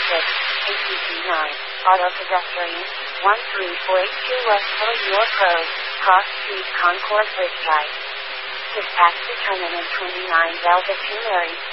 ATC 9, auto pedestrian, 13482 West Hill York Road, Cross Street Concord Bridgeside. Dispatch determinant 29 Velveteen Mary.